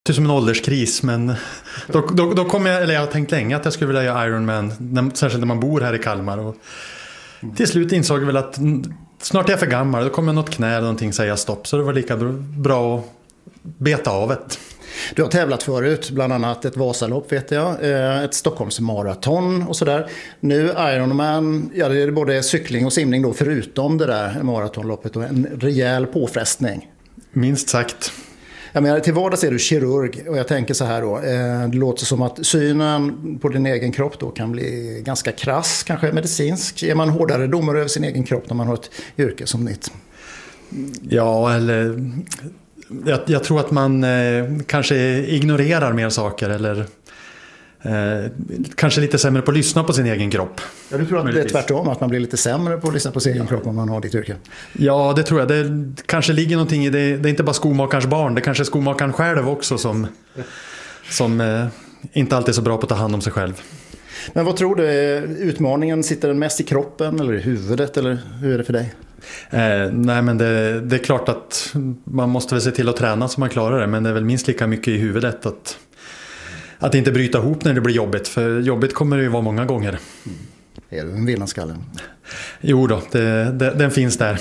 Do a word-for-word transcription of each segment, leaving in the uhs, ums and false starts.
Det är som en ålderskris, men då, då, då kom jag, eller jag har tänkt länge att jag skulle vilja göra Ironman, när, särskilt när man bor här i Kalmar. Och till slut insåg jag väl att snart är jag för gammal, då kommer något knä eller någonting säga stopp, så det var lika bra att beta av ett. Du har tävlat förut, bland annat ett Vasalopp vet jag, ett Stockholmsmaraton och sådär. Nu Ironman, ja det är både cykling och simning då, förutom det där maratonloppet, och en rejäl påfrestning. Minst sagt. Jag menar, till vardags är du kirurg, och jag tänker så här då, det låter som att synen på din egen kropp då kan bli ganska krass, kanske medicinsk. Är man hårdare domare över sin egen kropp när man har ett yrke som ditt? Ja, eller jag, jag tror att man eh, kanske ignorerar mer saker, eller eh, kanske lite sämre på att lyssna på sin egen kropp. Ja, du tror att det är tvärtom, att man blir lite sämre på att lyssna på sin egen kropp om man har ditt yrke? Ja, det tror jag. Det kanske ligger någonting i det. Det är inte bara skomakarens barn, det kanske är skomakaren själv också som, som eh, inte alltid är så bra på att ta hand om sig själv. Men vad tror du, utmaningen, sitter den mest i kroppen eller i huvudet, eller hur är det för dig? Eh, nej, men det, det är klart att man måste väl se till att träna så man klarar det, men det är väl minst lika mycket i huvudet att, att inte bryta ihop när det blir jobbigt, för jobbigt kommer det ju vara många gånger. Mm. Är du en vinnarskalle? Jo då, det, det, den finns där.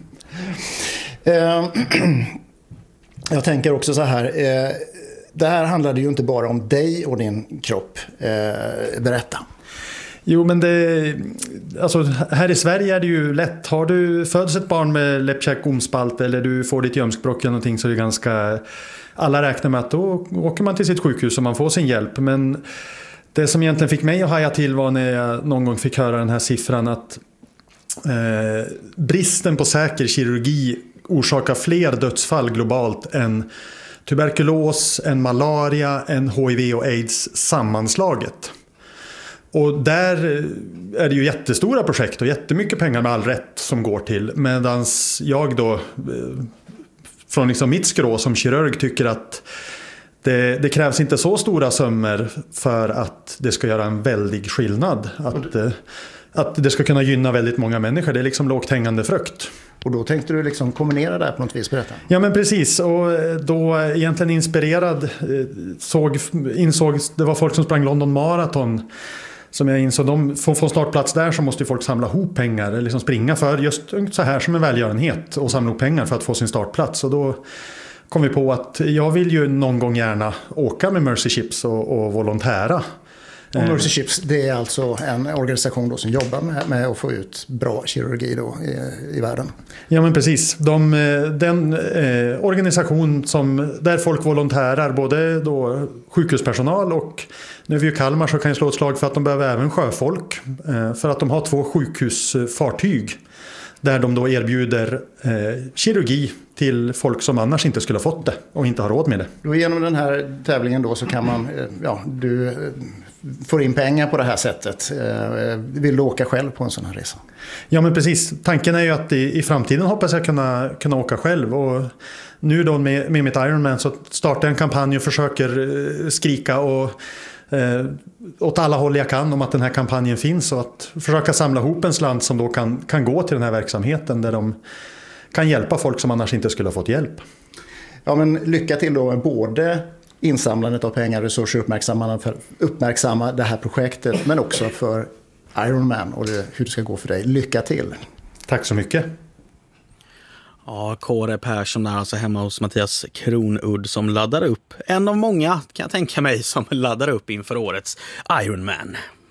Eh, jag tänker också så här, eh, det här handlade ju inte bara om dig och din kropp. Eh, berätta. Jo, men det, alltså, här i Sverige är det ju lätt. Har du föds ett barn med läppkäk-omspalt eller du får ditt ljumskbråck eller någonting, så är det ganska... Alla räknar med att då åker man till sitt sjukhus och man får sin hjälp. Men det som egentligen fick mig att haja till var när jag någon gång fick höra den här siffran att eh, bristen på säker kirurgi orsakar fler dödsfall globalt än tuberkulos, än malaria, än H I V och AIDS sammanslaget. Och där är det ju jättestora projekt och jättemycket pengar med all rätt som går till. Medan jag då från liksom mitt skrå som kirurg tycker att det, det krävs inte så stora summor för att det ska göra en väldig skillnad. Att, att det ska kunna gynna väldigt många människor. Det är liksom lågt hängande frukt. Och då tänkte du liksom kombinera det här på något vis, berätta. Ja, men precis, och då egentligen inspirerad såg, insåg, det var folk som sprang London Marathon som jag insåg, de får få startplats där så måste ju folk samla ihop pengar, eller liksom springa för just så här som en välgörenhet och samla ihop pengar för att få sin startplats. Och då kom vi på att jag vill ju någon gång gärna åka med Mercy Ships och, och volontära. Och Mercy Ships, det är alltså en organisation då som jobbar med, med att få ut bra kirurgi då i, i världen. Ja, men precis. De, den eh, organisation som, där folk volontärar, både då sjukhuspersonal och nu är vi ju Kalmar, så kan jag slå ett slag för att de behöver även sjöfolk. Eh, för att de har två sjukhusfartyg där de då erbjuder eh, kirurgi till folk som annars inte skulle ha fått det och inte har råd med det. Då genom den här tävlingen då så kan man, ja, du får in pengar på det här sättet. Vill du åka själv på en sån här resa? Ja, men precis. Tanken är ju att i, i framtiden hoppas jag kunna, kunna åka själv. Och nu då med, med mitt Ironman så startar jag en kampanj och försöker skrika och eh, åt alla håll jag kan om att den här kampanjen finns, och att försöka samla ihop en slant som då kan, kan gå till den här verksamheten där de kan hjälpa folk som annars inte skulle ha fått hjälp. Ja, men lycka till då med både insamlandet av pengar, resurser, uppmärksamma, för, uppmärksamma det här projektet, men också för Ironman och det, hur det ska gå för dig. Lycka till! Tack så mycket! Ja, Kåre Persson är alltså hemma hos Mattias Kronudd som laddar upp. En av många, kan jag tänka mig, som laddar upp inför årets Ironman.